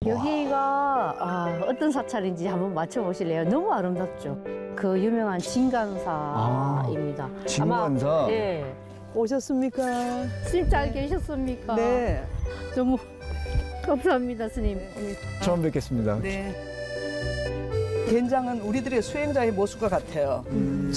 여기가 어떤 사찰인지 한번 맞춰보실래요? 너무 아름답죠? 그 유명한 진간사입니다. 진간사? 네. 오셨습니까? 스님 잘 계셨습니까? 네. 너무 감사합니다, 스님. 처음 뵙겠습니다. 네. 된장은 우리들의 수행자의 모습과 같아요.